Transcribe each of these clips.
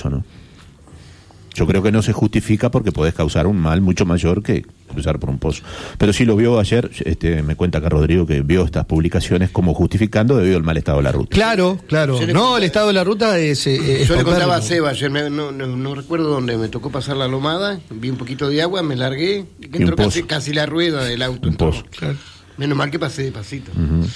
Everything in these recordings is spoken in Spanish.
pozo, ¿no? Yo creo que no se justifica porque podés causar un mal mucho mayor que cruzar por un pozo. Pero sí lo vio ayer, me cuenta acá Rodrigo que vio estas publicaciones como justificando debido al mal estado de la ruta. Claro. No, el estado de la ruta es yo le contaba a Seba ayer, no recuerdo dónde, me tocó pasar la lomada, vi un poquito de agua, me largué, que entró casi la rueda del auto. Un pozo. Claro. Menos mal que pasé despacito.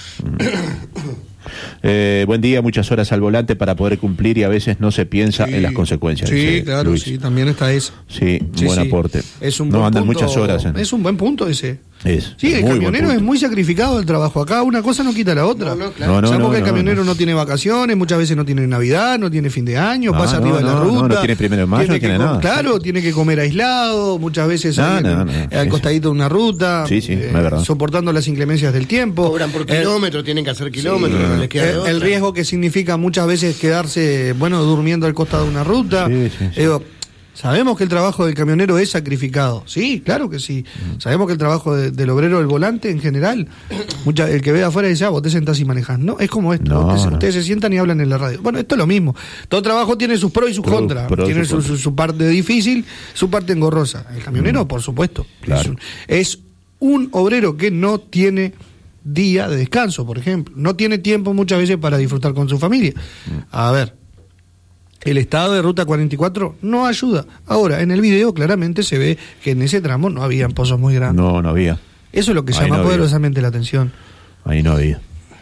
Buen día, muchas horas al volante para poder cumplir y a veces no se piensa en las consecuencias. Sí, claro, Luis. sí, también está eso. Sí, buen aporte. Es un no buen andan punto, muchas horas. Es un buen punto ese. Sí, el camionero es muy sacrificado del trabajo. Acá una cosa no quita la otra. Sabemos que el camionero no tiene vacaciones, muchas veces no tiene Navidad, no tiene fin de año, pasa arriba de la ruta. No tiene 1 de mayo, no tiene nada. Claro, tiene que comer aislado, muchas veces al costadito de una ruta, es verdad. soportando las inclemencias del tiempo. Cobran por kilómetro, tienen que hacer kilómetros, no les queda de otra. El riesgo que significa muchas veces quedarse, durmiendo al costado de una ruta. Sabemos que el trabajo del camionero es sacrificado. Sí, claro que sí. Sabemos que el trabajo del obrero del volante en general, el que ve afuera dice, vos te sentás y manejás. No, es como esto. Ustedes se sientan y hablan en la radio. Bueno, esto es lo mismo. Todo trabajo tiene sus pros y sus contras. Tiene su parte difícil, su parte engorrosa. El camionero, por supuesto. Claro. Es un obrero que no tiene día de descanso, por ejemplo. No tiene tiempo muchas veces para disfrutar con su familia. A ver. El estado de Ruta 44 no ayuda. Ahora, en el video claramente se ve que en ese tramo no habían pozos muy grandes. No había. Eso es lo que llama poderosamente la atención. Ahí no había.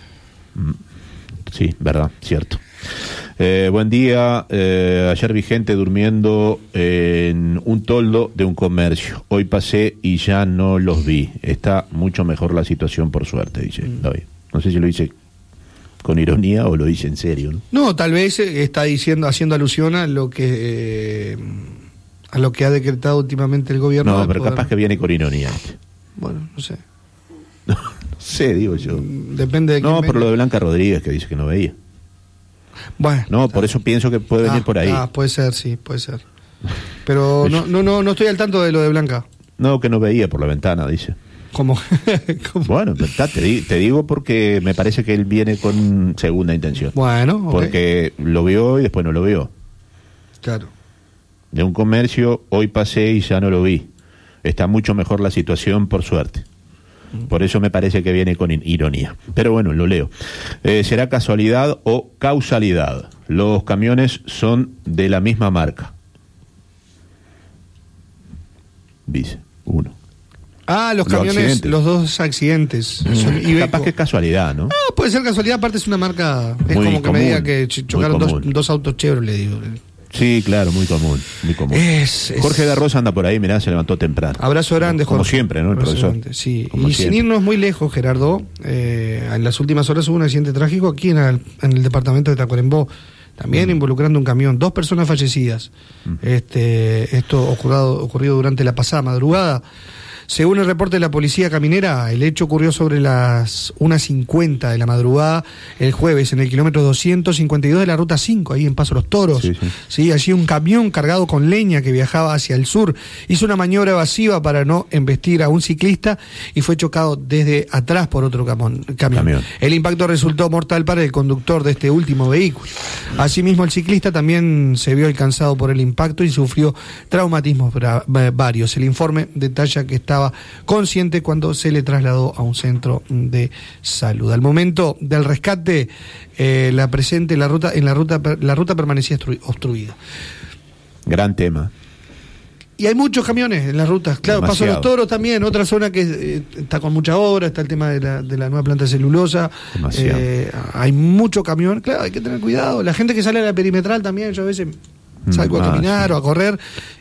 Sí, verdad, cierto. Buen día. Ayer vi gente durmiendo en un toldo de un comercio. Hoy pasé y ya no los vi. Está mucho mejor la situación, por suerte, dice David. No sé si lo dice con ironía o lo dice en serio, ¿no? No, tal vez está haciendo alusión a lo que ha decretado últimamente el gobierno. No, pero capaz que viene con ironía. Bueno, no sé. No sé, digo yo. Depende de quién por lo de Blanca Rodríguez, que dice que no veía. Bueno. No, por eso pienso que puede venir por ahí. Puede ser, sí, puede ser. Pero no estoy al tanto de lo de Blanca. No, que no veía por la ventana, dice. ¿Cómo? Bueno, te digo porque me parece que él viene con segunda intención. Bueno, okay. Porque lo vio y después no lo vio. Claro. De un comercio, hoy pasé y ya no lo vi. Está mucho mejor la situación, por suerte. Por eso me parece que viene con ironía. Pero bueno, lo leo. ¿Será casualidad o causalidad? Los camiones son de la misma marca. Dice uno. Los camiones, los dos accidentes. Capaz que es casualidad, ¿no? Puede ser casualidad, aparte es una marca. Es muy como que común, me diga que chocaron dos autos Chevrolet, digo. Sí, claro, muy común. Jorge de Rosa anda por ahí, mirá, se levantó temprano. Abrazo grande, Jorge. Como siempre, ¿no? El profesor. Sí. Y sin irnos muy lejos, Gerardo, en las últimas horas hubo un accidente trágico aquí en el departamento de Tacuarembó, también involucrando un camión, 2 personas fallecidas. Esto ocurrido durante la pasada madrugada. Según el reporte de la policía caminera, el hecho ocurrió sobre las 1:50 de la madrugada el jueves en el kilómetro 252 de la ruta 5, ahí en Paso Los Toros. Sí, allí un camión cargado con leña que viajaba hacia el sur hizo una maniobra evasiva para no embestir a un ciclista y fue chocado desde atrás por otro camión. El impacto resultó mortal para el conductor de este último vehículo. Asimismo, el ciclista también se vio alcanzado por el impacto y sufrió traumatismos varios. El informe detalla que estaba consciente cuando se le trasladó a un centro de salud. Al momento del rescate, la ruta permanecía obstruida. Gran tema. Y hay muchos camiones en las rutas. Claro, Paso Los Toros también, otra zona que está con mucha obra, está el tema de la nueva planta de celulosa. Hay mucho camión. Claro, hay que tener cuidado. La gente que sale a la perimetral también, yo a veces salgo a caminar o a correr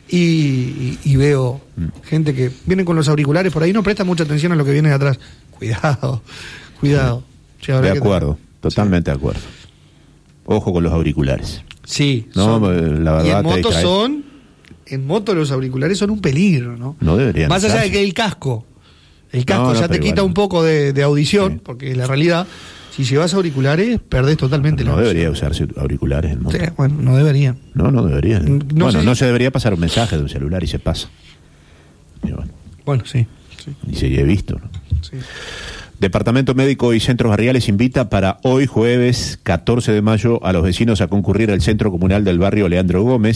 y veo gente que viene con los auriculares por ahí, no presta mucha atención a lo que viene de atrás. Cuidado. Sí, de acuerdo, totalmente de acuerdo. Ojo con los auriculares. Sí. No, la verdad. Y en moto los auriculares son un peligro, ¿no? No deberían. Más allá de que el casco ya te quita un poco de audición, porque la realidad, si llevas auriculares, perdés totalmente la audición. No debería usarse auriculares en moto. Sí, bueno, no deberían. No debería. No se debería pasar un mensaje de un celular y se pasa. Bueno, sí. Y se he visto, ¿no? Sí. Departamento Médico y Centros Barriales invita para hoy, jueves 14 de mayo, a los vecinos a concurrir al Centro Comunal del Barrio Leandro Gómez.